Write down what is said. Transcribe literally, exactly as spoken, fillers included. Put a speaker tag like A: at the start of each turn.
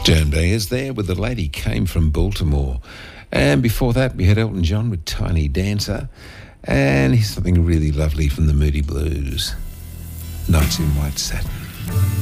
A: Joan Baez there with The Lady Came from Baltimore. And before that, we had Elton John with Tiny Dancer. And here's something really lovely from the Moody Blues. Nights in White Satin.